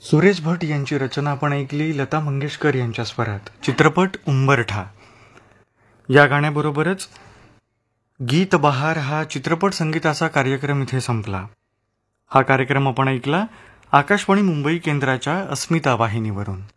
सुरेश भट यांची रचना आपण ऐकली लता मंगेशकर यांच्या स्वरात. चित्रपट उंबरठा. या गाण्याबरोबरच गीत बहार हा चित्रपट संगीताचा कार्यक्रम इथे संपला. हा कार्यक्रम आपण ऐकला आकाशवाणी मुंबई केंद्राच्या अस्मिता वाहिनीवरून.